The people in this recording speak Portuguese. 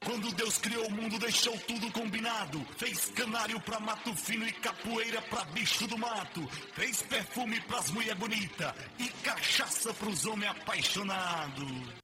Quando Deus criou o mundo, deixou tudo combinado. Fez canário pra mato fino e capoeira pra bicho do mato. Fez perfume pras mulher bonita e cachaça pros homens apaixonados.